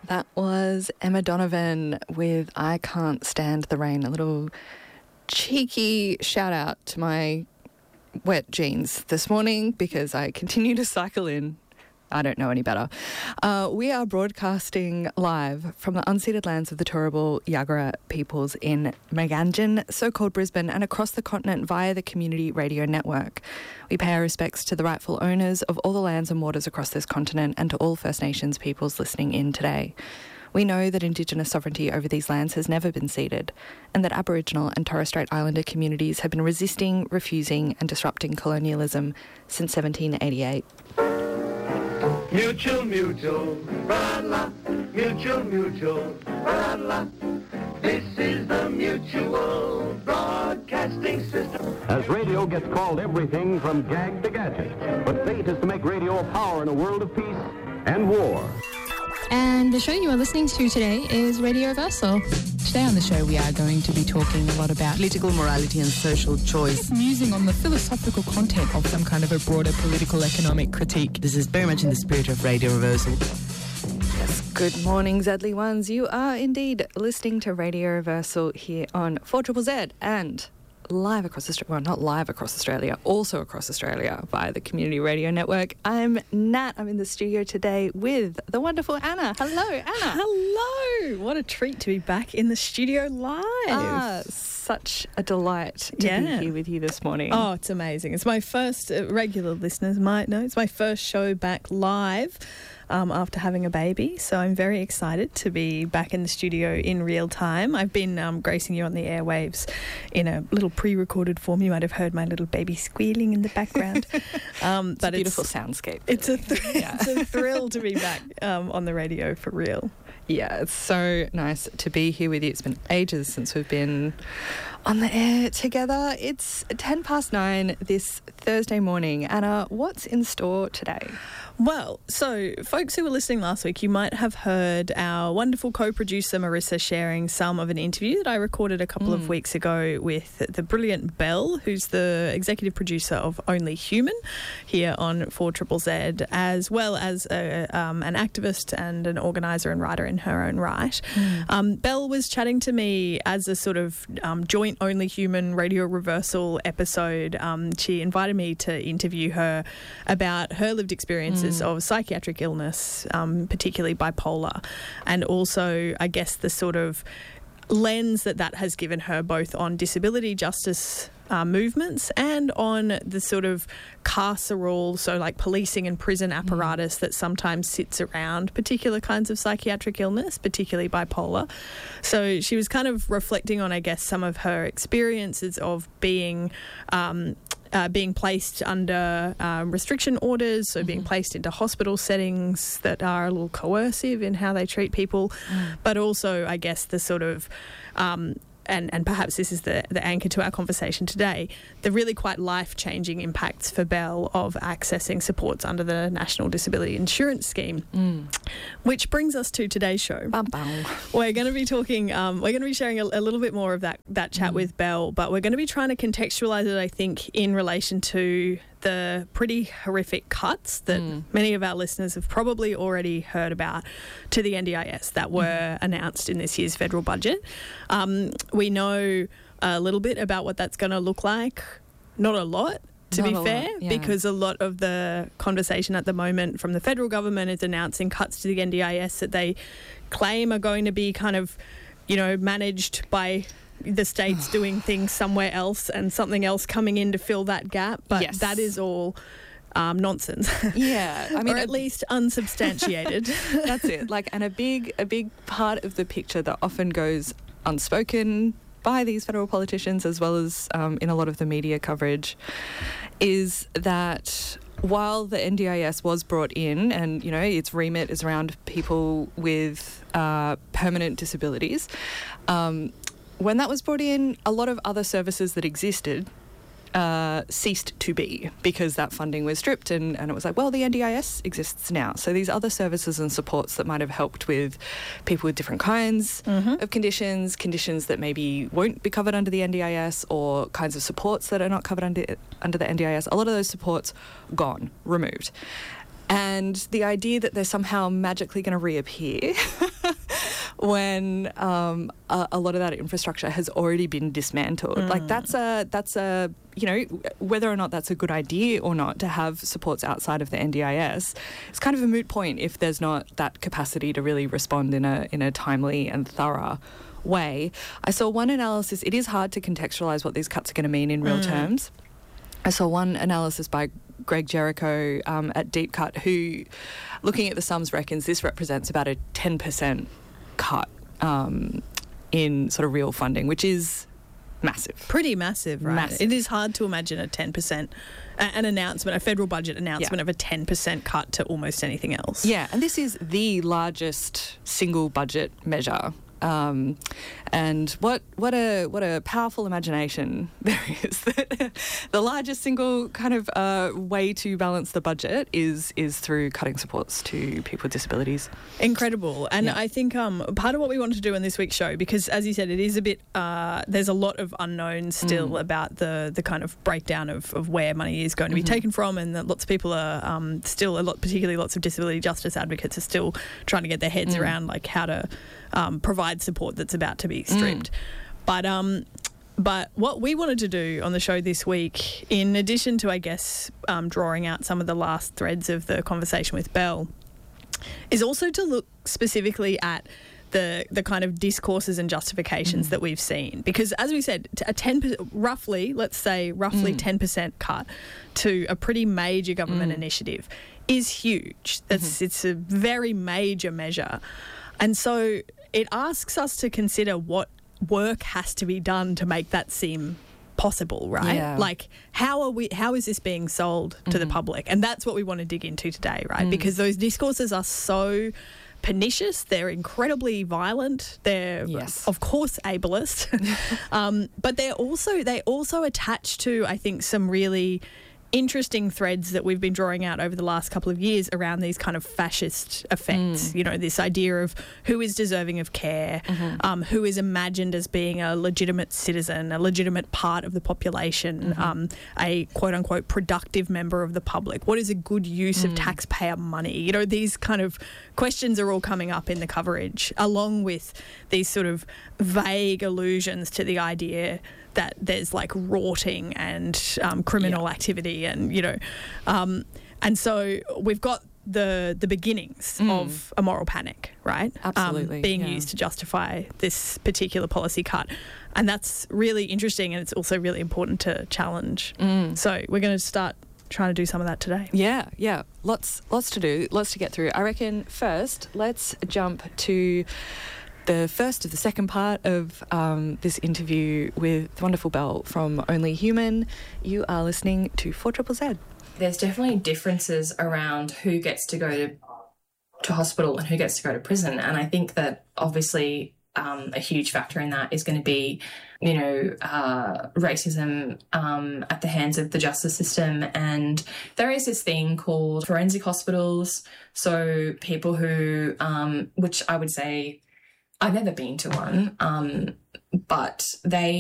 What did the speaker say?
That was Emma Donovan with I Can't Stand the Rain. A little cheeky shout out to my wet jeans this morning because I continue to cycle in. I don't know any better. We are broadcasting live from the unceded lands of the Turrbal Yagara peoples in Meganjin, so-called Brisbane, and across the continent via the Community Radio Network. We pay our respects to the rightful owners of all the lands and waters across this continent and to all First Nations peoples listening in today. We know that Indigenous sovereignty over these lands has never been ceded, and that Aboriginal and Torres Strait Islander communities have been resisting, refusing and disrupting colonialism since 1788. Mutual, mutual, ra-la, mutual, mutual, ra-la. This is the Mutual Broadcasting System. As radio gets called everything from gag to gadget, but fate is to make radio a power in a world of peace and war. And the show you are listening to today is Radio Reversal. Today on the show we are going to be talking a lot about political morality and social choice, musing on the philosophical content of some kind of a broader political economic critique. This is very much in the spirit of Radio Reversal. Yes, good morning, Zedley ones. You are indeed listening to Radio Reversal here on 4ZZZ and live across Australia, well, not live across Australia, also across Australia via the Community Radio Network. I'm Nat. I'm in the studio today with the wonderful Anna. Hello, Anna. Hello. What a treat to be back in the studio live. Such a delight to be here with you this morning. Oh, it's amazing. It's my first, regular listeners might know, it's my first show back live after having a baby. So I'm very excited to be back in the studio in real time. I've been gracing you on the airwaves in a little pre-recorded form. You might have heard my little baby squealing in the background. It's a beautiful soundscape. It's a thrill to be back on the radio for real. Yeah, it's so nice to be here with you. It's been ages since we've been on the air together. It's 9:10 this Thursday morning. Anna, what's in store today? Well, so folks who were listening last week, you might have heard our wonderful co-producer Marissa sharing some of an interview that I recorded a couple of weeks ago with the brilliant Belle, who's the executive producer of Only Human here on 4ZZZ, as well as an activist and an organiser and writer in her own right. Belle was chatting to me as a sort of joint Only Human Radio Reversal episode. She invited me to interview her about her lived experiences of psychiatric illness, particularly bipolar, and also, I guess, the sort of lens that has given her both on disability justice movements and on the sort of carceral, so like policing and prison apparatus that sometimes sits around particular kinds of psychiatric illness, particularly bipolar. So she was kind of reflecting on, I guess, some of her experiences of being placed under restriction orders, so being placed into hospital settings that are a little coercive in how they treat people, but also, I guess, the sort of and perhaps this is the anchor to our conversation today, the really quite life-changing impacts for Belle of accessing supports under the National Disability Insurance Scheme. Which brings us to today's show. We're going to be talking, we're going to be sharing a little bit more of that chat with Belle, but we're going to be trying to contextualise it, I think, in relation to the pretty horrific cuts that many of our listeners have probably already heard about to the NDIS that were announced in this year's federal budget. We know a little bit about what that's going to look like. Not a lot, to be fair, because a lot of the conversation at the moment from the federal government is announcing cuts to the NDIS that they claim are going to be kind of, managed by the states doing things somewhere else and something else coming in to fill that gap. But that is all nonsense. Yeah. I mean, or at least unsubstantiated. That's it. And a big part of the picture that often goes unspoken by these federal politicians, as well as in a lot of the media coverage, is that while the NDIS was brought in and, its remit is around people with permanent disabilities, when that was brought in, a lot of other services that existed ceased to be because that funding was stripped and it was like, well, the NDIS exists now. So these other services and supports that might have helped with people with different kinds of conditions that maybe won't be covered under the NDIS, or kinds of supports that are not covered under the NDIS, a lot of those supports removed. And the idea that they're somehow magically going to reappear when a lot of that infrastructure has already been dismantled. Like that's a whether or not that's a good idea or not to have supports outside of the NDIS, it's kind of a moot point if there's not that capacity to really respond in a timely and thorough way. I saw one analysis. It is hard to contextualise what these cuts are going to mean in real terms. I saw one analysis by Greg Jericho at Deep Cut, who, looking at the sums, reckons this represents about a 10% cut in sort of real funding, which is massive. Pretty massive, right? Massive. It is hard to imagine a 10%, an announcement, a federal budget announcement of a 10% cut to almost anything else. Yeah, and this is the largest single budget measure. And what a powerful imagination there is. That the largest single kind of way to balance the budget is through cutting supports to people with disabilities. Incredible. And I think part of what we wanted to do in this week's show, because as you said, it is a bit, there's a lot of unknowns still about the kind of breakdown of where money is going to be taken from, and that lots of people are still, particularly lots of disability justice advocates are still trying to get their heads around like how to provide support that's about to be stripped. But what we wanted to do on the show this week, in addition to, I guess, drawing out some of the last threads of the conversation with Belle, is also to look specifically at the kind of discourses and justifications that we've seen. Because as we said, a 10%, roughly 10% cut to a pretty major government initiative is huge. It's a very major measure. And so it asks us to consider what work has to be done to make that seem possible, right? Yeah. Like, how is this being sold to the public? And that's what we want to dig into today, right? Because those discourses are so pernicious, they're incredibly violent, they're of course ableist, but they also attach to, I think, some really interesting threads that we've been drawing out over the last couple of years around these kind of fascist effects. You know, this idea of who is deserving of care, who is imagined as being a legitimate citizen, a legitimate part of the population, a quote-unquote productive member of the public. What is a good use of taxpayer money? You know, these kind of questions are all coming up in the coverage, along with these sort of vague allusions to the idea that there's like rorting and criminal activity, and and so we've got the beginnings of a moral panic, right? Absolutely, being used to justify this particular policy cut, and that's really interesting, and it's also really important to challenge. So we're going to start trying to do some of that today. Yeah, lots to do, lots to get through. I reckon first let's jump to the first of the second part of this interview with the wonderful Belle from Only Human. You are listening to 4ZZZ. There's definitely differences around who gets to go to hospital and who gets to go to prison. And I think that obviously a huge factor in that is going to be, racism at the hands of the justice system. And there is this thing called forensic hospitals. So people who, which I would say, I've never been to one, but they